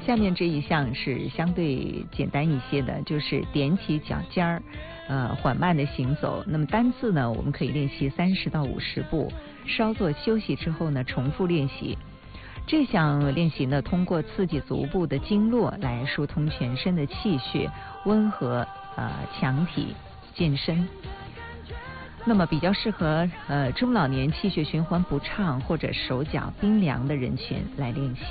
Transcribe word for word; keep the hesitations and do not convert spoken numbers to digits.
下面这一项是相对简单一些的，就是踮起脚尖儿，呃，缓慢的行走。那么单次呢，我们可以练习三十到五十步，稍作休息之后呢，重复练习。这项练习呢，通过刺激足部的经络来疏通全身的气血，温和呃强体健身。那么比较适合呃中老年气血循环不畅或者手脚冰凉的人群来练习。